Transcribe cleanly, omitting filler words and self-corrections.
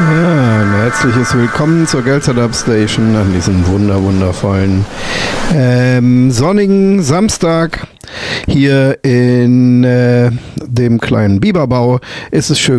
Ja, ein herzliches Willkommen zur Gelterdub Station an diesem wundervollen sonnigen Samstag hier in dem kleinen Bieberbau. Es ist schön